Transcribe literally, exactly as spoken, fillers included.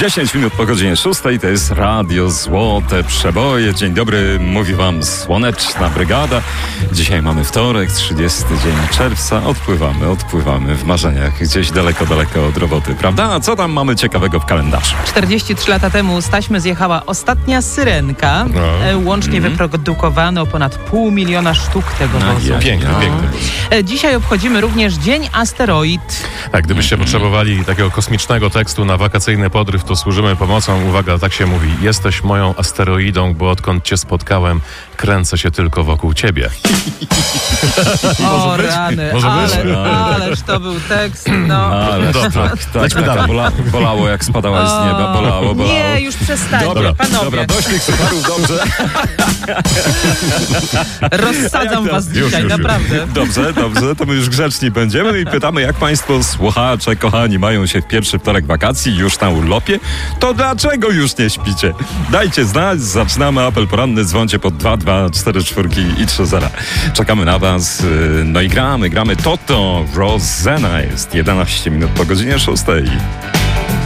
dziesięć minut po godzinie szóstej, to jest Radio Złote Przeboje. Dzień dobry, mówi wam Słoneczna Brygada. Dzisiaj mamy wtorek, trzydziesty dzień czerwca. Odpływamy, odpływamy w marzeniach gdzieś daleko, daleko od roboty, prawda? A co tam mamy ciekawego w kalendarzu? czterdzieści trzy lata temu z taśmy zjechała ostatnia Syrenka. No. E, łącznie mm. wyprodukowano ponad pół miliona sztuk tego No, wozu. ja, Piękny, ja. piękny. E, dzisiaj obchodzimy również Dzień Asteroid. Tak, gdybyście mm. potrzebowali takiego kosmicznego tekstu na wakacyjny podryw, to służymy pomocą. Uwaga, tak się mówi. Jesteś moją asteroidą, bo odkąd cię spotkałem, kręcę się tylko wokół ciebie. O rany, Może być? ale, ależ to był tekst, no. Ale Dobra, tak, tak, lećmy tak, dalej. bola, bolało jak spadałaś z nieba, bolało, bolało. Nie, już przestańcie, Dobra, panowie. dobra, dość tych sucharów, dobrze. Rozsadzam was Już, dzisiaj, już, już. naprawdę. Dobrze, dobrze, to my już grzeczni będziemy i pytamy, jak państwo słuchacze, kochani, mają się w pierwszy wtorek wakacji już na urlopie, to dlaczego już nie śpicie? Dajcie znać, zaczynamy apel poranny, dzwoncie pod dwa dwa cztery cztery i trzy zero. Czekamy na was, no i gramy, gramy Toto, Rosanna, jest jedenaście minut po godzinie szóstej.